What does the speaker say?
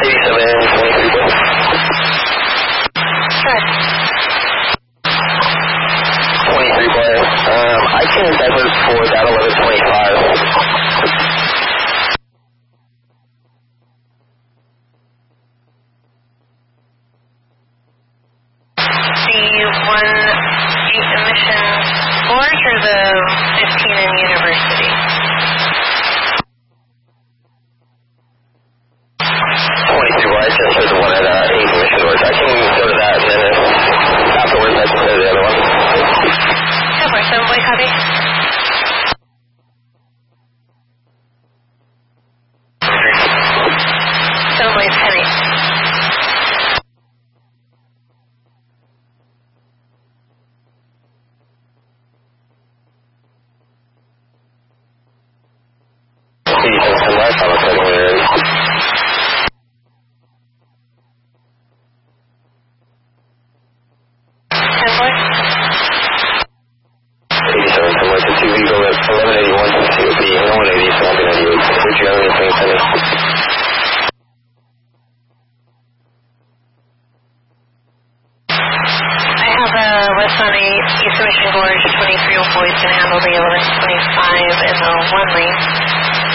87, 23 boy. Sure. 23 boy. I can divert for that 1125. The 1-8 emission Gorge or the 15 in University? 23 boy. I just heard the one at 8 emission Gorge. I can go to that and then afterwards I can go to the other one. Go for it. 7 boy, copy. Penny. East Mission Gorge 2304 is going to handle the 1125 in the 1 lane.